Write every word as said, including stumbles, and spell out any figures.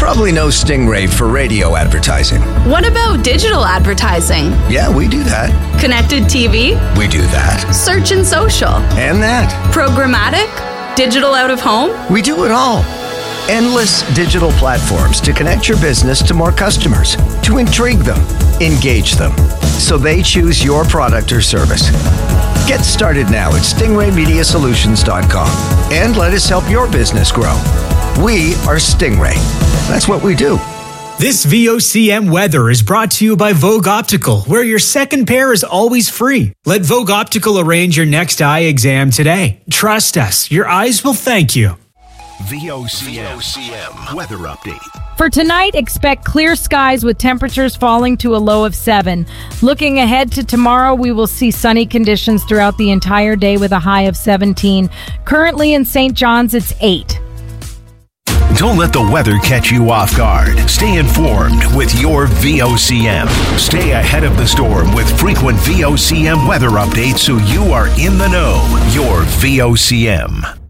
probably know Stingray for radio advertising. What about digital advertising? Yeah, we do that. Connected T V? We do that. Search and social? And that. Programmatic? Digital out of home? We do it all. Endless digital platforms to connect your business to more customers, to intrigue them, engage them, so they choose your product or service. Get started now at stingray media solutions dot com and let us help your business grow. We are Stingray. That's what we do. This V O C M weather is brought to you by Vogue Optical, where your second pair is always free. Let Vogue Optical arrange your next eye exam today. Trust us, your eyes will thank you. V O C M weather update. For tonight, expect clear skies with temperatures falling to a low of seven. Looking ahead to tomorrow, we will see sunny conditions throughout the entire day with a high of seventeen. Currently in Saint John's, it's eight. Don't let the weather catch you off guard. Stay informed with your V O C M. Stay ahead of the storm with frequent V O C M weather updates so you are in the know. Your V O C M.